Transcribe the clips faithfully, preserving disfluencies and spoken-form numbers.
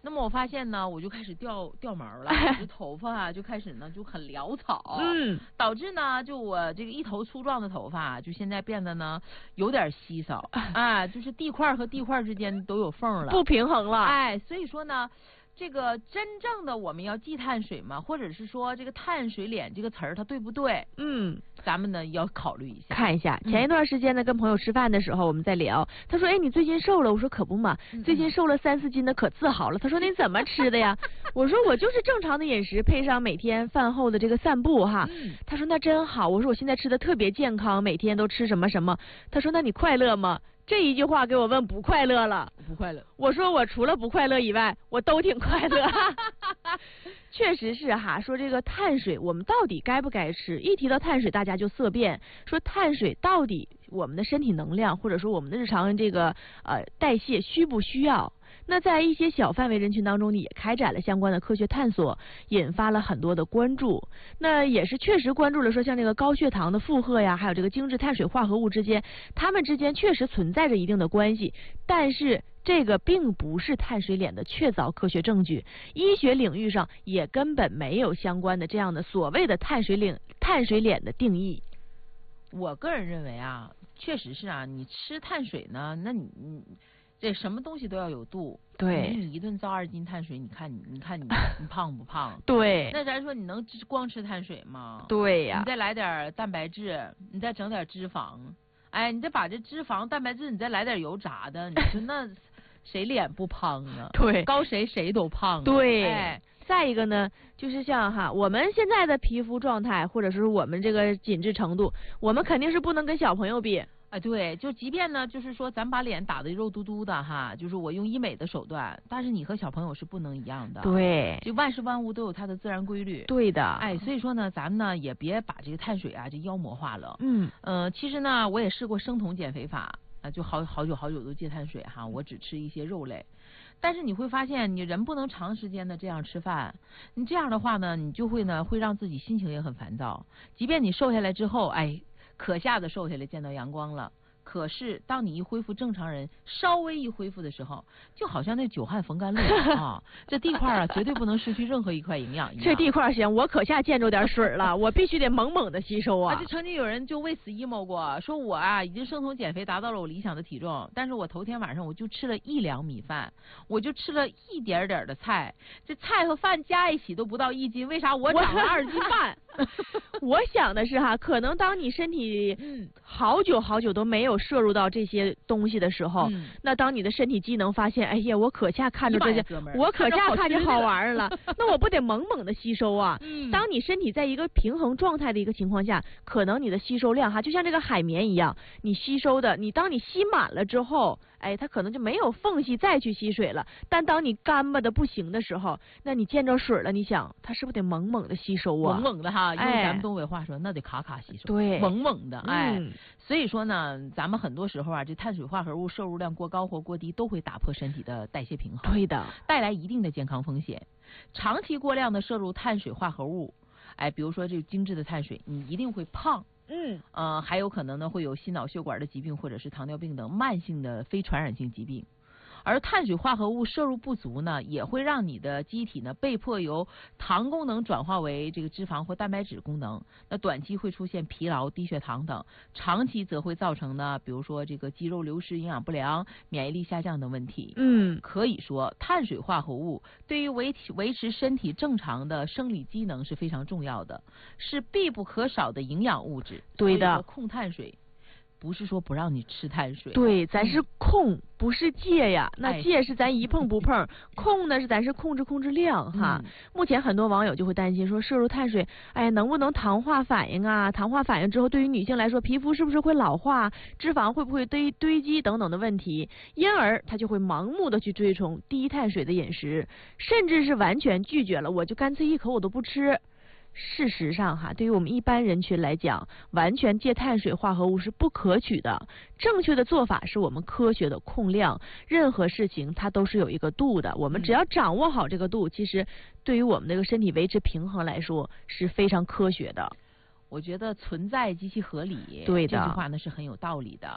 那么我发现呢，我就开始掉掉毛了，这头发啊就开始呢就很潦草， 嗯， 导致呢就我这个一头粗壮的头发，就现在变得呢有点稀少啊，就是地块和地块之间都有缝了， 不平衡了。 哎，所以说呢。这个真正的我们要忌碳水嘛，或者是说这个碳水脸这个词儿它对不对？ 嗯， 咱们呢要考虑一下， 看一下。前一段时间呢，跟朋友吃饭的时候，我们在聊，他说：“哎，你最近瘦了？”我说：“可不嘛，最近瘦了三四斤的，可自豪了。”他说：“你怎么吃的呀？”我说：“我就是正常的饮食，配上每天饭后的这个散步哈。”他说：“那真好。”我说：“我现在吃的特别健康，每天都吃什么什么。”他说：“那你快乐吗？”这一句话给我问不快乐了， 不快乐。 我说我除了不快乐以外，我都挺快乐。确实是哈，说这个碳水我们到底该不该吃？一提到碳水，大家就色变。说碳水到底我们的身体能量，或者说我们的日常这个呃代谢需不需要？那在一些小范围人群当中，也开展了相关的科学探索，引发了很多的关注。那也是确实关注了说，像这个高血糖的负荷呀，还有这个精致碳水化合物之间，它们之间确实存在着一定的关系，但是这个并不是碳水脸的确凿科学证据，医学领域上也根本没有相关的这样的所谓的碳水脸碳水脸的定义。 我个人认为啊，确实是啊，你吃碳水呢，那你你。这什么东西都要有度， 对， 你一顿造二斤碳水，你看你，你看你，你胖不胖？ 对， 那咱说你能光吃碳水吗？ 对呀， 你再来点蛋白质，你再整点脂肪，哎，你再把这脂肪、蛋白质，你再来点油炸的，你说那谁脸不胖啊？ 对， 高谁谁都胖、啊。 对， 哎， 再一个呢，就是像哈，我们现在的皮肤状态，或者是我们这个紧致程度，我们肯定是不能跟小朋友比。 哎，对，就即便呢，就是说咱把脸打得肉嘟嘟的哈，就是我用医美的手段，但是你和小朋友是不能一样的。 对， 就万事万物都有它的自然规律。 对的。 哎，所以说呢，咱们呢也别把这个碳水啊这妖魔化了。 嗯。 呃，其实呢，我也试过生酮减肥法啊，就好好久好久都戒碳水哈，我只吃一些肉类。但是你会发现，你人不能长时间的这样吃饭，你这样的话呢，你就会呢会让自己心情也很烦躁。即便你瘦下来之后，哎。可下的瘦下来见到阳光了，可是当你一恢复正常人，稍微一恢复的时候，就好像那久旱逢甘露啊，这地块啊绝对不能失去任何一块营养。 这地块行，我可下见着点水了，我必须得猛猛的吸收啊！ 啊，就曾经有人就为此 emo 过，说我啊已经生酮减肥达到了我理想的体重，但是我头天晚上我就吃了一两米饭，我就吃了一点点的菜，这菜和饭加一起都不到一斤，为啥我长了二斤半？ 我想的是哈，可能当你身体嗯好久好久都没有摄入到这些东西的时候，嗯、那当你的身体机能发现，哎呀，我可下看着这些，我可下看见好玩了，那我不得猛猛的吸收啊？嗯、当你身体在一个平衡状态的一个情况下，可能你的吸收量哈，就像这个海绵一样，你吸收的，你当你吸满了之后，哎，它可能就没有缝隙再去吸水了。但当你干巴的不行的时候，那你见着水了，你想它是不是得猛猛的吸收啊？ 猛猛的哈，用咱们东北话说，哎、那得卡卡吸收， 对， 猛猛的，哎。 嗯、 所以说呢，咱们很多时候啊，这碳水化合物摄入量过高或过低，都会打破身体的代谢平衡， 对的， 带来一定的健康风险。长期过量的摄入碳水化合物，哎，比如说这个精致的碳水，你一定会胖。 嗯， 呃，还有可能呢会有心脑血管的疾病或者是糖尿病等慢性的非传染性疾病。而碳水化合物摄入不足呢，也会让你的机体呢被迫由糖功能转化为这个脂肪或蛋白质功能。那短期会出现疲劳、低血糖等，长期则会造成呢，比如说这个肌肉流失、营养不良、免疫力下降等问题。 嗯， 可以说碳水化合物对于维维持身体正常的生理机能是非常重要的，是必不可少的营养物质。 对的， 控碳水。不是说不让你吃碳水， 对，咱是控，嗯、不是戒呀。那戒是咱一碰不碰， 哎、 控呢是咱是控制控制量哈。嗯、目前很多网友就会担心说，摄入碳水，哎，能不能糖化反应啊？糖化反应之后，对于女性来说，皮肤是不是会老化？脂肪会不会堆堆积等等的问题？因而他就会盲目的去追崇低碳水的饮食，甚至是完全拒绝了，我就干脆一口我都不吃。事实上哈，对于我们一般人群来讲，完全戒碳水化合物是不可取的。正确的做法是我们科学的控量，任何事情它都是有一个度的。我们只要掌握好这个度，嗯、其实对于我们这个身体维持平衡来说是非常科学的。 我觉得存在极其合理， 对的， 这句话呢是很有道理的。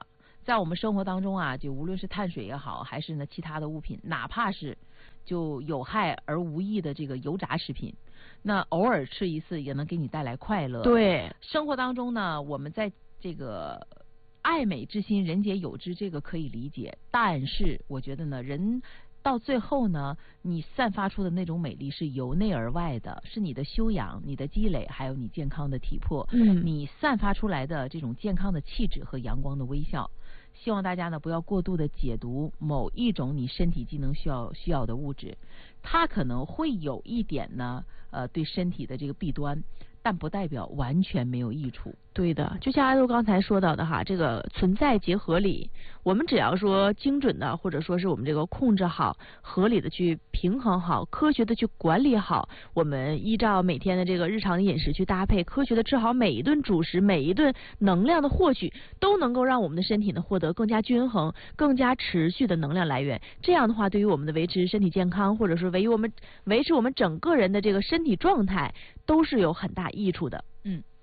在我们生活当中啊，就无论是碳水也好，还是呢其他的物品，哪怕是就有害而无益的这个油炸食品，那偶尔吃一次也能给你带来快乐。 对， 生活当中呢，我们在这个爱美之心，人皆有之，这个可以理解。但是我觉得呢，人到最后呢，你散发出的那种美丽是由内而外的，是你的修养、你的积累，还有你健康的体魄。 嗯， 你散发出来的这种健康的气质和阳光的微笑。希望大家呢不要过度的解读某一种你身体机能需要需要的物质，它可能会有一点呢呃对身体的这个弊端，但不代表完全没有益处。 对的，就像阿杜刚才说到的哈，这个存在即合理，我们只要说精准的，或者说是我们这个控制好，合理的去平衡好，科学的去管理好，我们依照每天的这个日常的饮食去搭配，科学的吃好每一顿主食，每一顿能量的获取，都能够让我们的身体呢获得更加均衡、更加持续的能量来源。这样的话，对于我们的维持身体健康，或者说维于我们维持我们整个人的这个身体状态，都是有很大益处的。 嗯。